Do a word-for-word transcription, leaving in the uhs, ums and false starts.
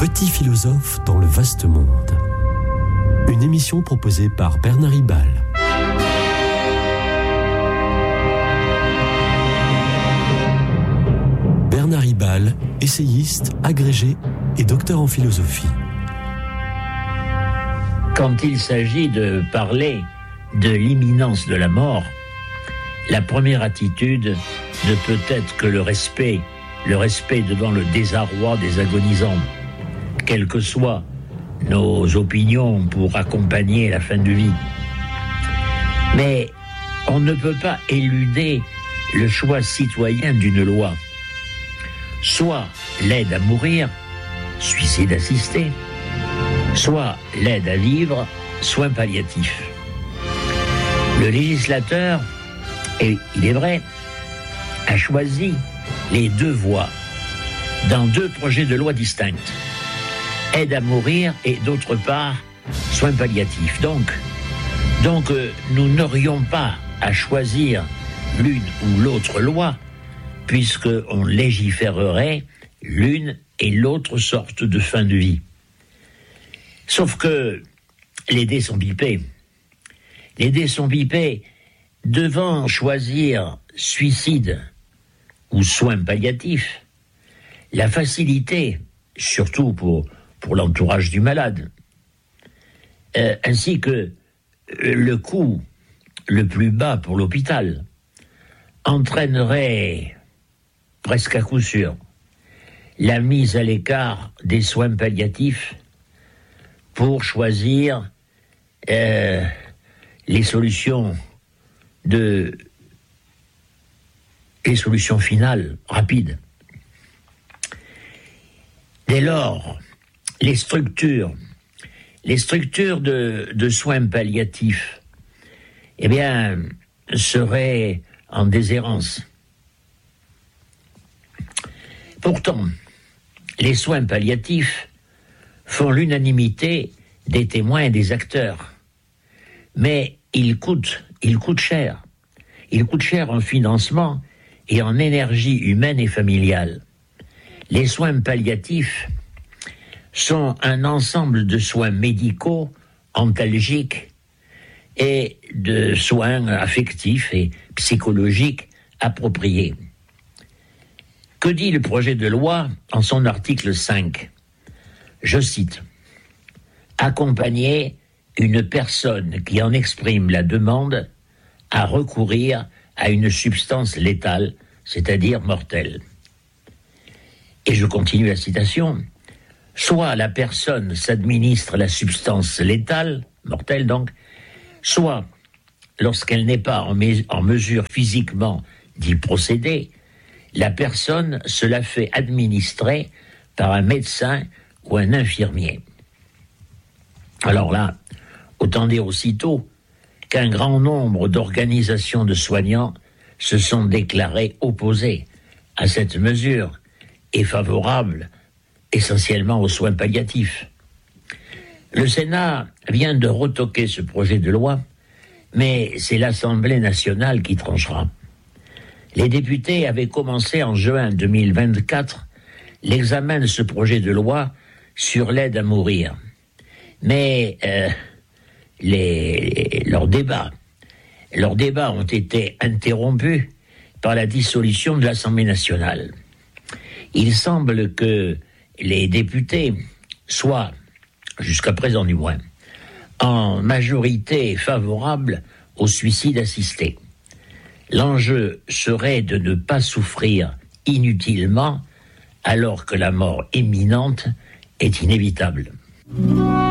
Petit philosophe dans le vaste monde. Une émission proposée par Bernard Ribal. Bernard Ribal, essayiste, agrégé et docteur en philosophie. Quand il s'agit de parler de l'imminence de la mort, la première attitude ne peut être que le respect, le respect devant le désarroi des agonisants, quelles que soient nos opinions pour accompagner la fin de vie. Mais on ne peut pas éluder le choix citoyen d'une loi. Soit l'aide à mourir, suicide assisté, soit l'aide à vivre, soins palliatifs. Le législateur, et il est vrai, a choisi les deux voies dans deux projets de loi distincts. Aide à mourir et d'autre part, soins palliatifs. Donc, donc euh, nous n'aurions pas à choisir l'une ou l'autre loi, puisqu'on légiférerait l'une et l'autre sorte de fin de vie. Sauf que les dés sont bipés. Les dés sont bipés. Devant choisir suicide ou soins palliatifs, la facilité, surtout pour, pour l'entourage du malade, euh, ainsi que le coût le plus bas pour l'hôpital, entraînerait presque à coup sûr la mise à l'écart des soins palliatifs pour choisir euh, les solutions de les solutions finales rapides. Dès lors, les structures, les structures de, de soins palliatifs, eh bien, seraient en déshérence. Pourtant, les soins palliatifs font l'unanimité des témoins et des acteurs. Mais ils coûtent, ils coûtent cher. Ils coûtent cher en financement et en énergie humaine et familiale. Les soins palliatifs sont un ensemble de soins médicaux, antalgiques et de soins affectifs et psychologiques appropriés. Que dit le projet de loi en son article cinq ? Je cite : « Accompagner une personne qui en exprime la demande à recourir à une substance létale, c'est-à-dire mortelle. » Et je continue la citation. « Soit la personne s'administre la substance létale, mortelle donc, soit, lorsqu'elle n'est pas en, mes- en mesure physiquement d'y procéder, la personne se la fait administrer par un médecin ou un infirmier. » Alors là, autant dire aussitôt qu'un grand nombre d'organisations de soignants se sont déclarées opposées à cette mesure et favorables essentiellement aux soins palliatifs. Le Sénat vient de retoquer ce projet de loi, mais c'est l'Assemblée nationale qui tranchera. Les députés avaient commencé en juin deux mille vingt-quatre l'examen de ce projet de loi sur l'aide à mourir. Mais euh, les, leurs débats, leurs débats ont été interrompus par la dissolution de l'Assemblée nationale. Il semble que les députés soient, jusqu'à présent du moins, en majorité favorable au suicide assisté. L'enjeu serait de ne pas souffrir inutilement alors que la mort imminente est inévitable.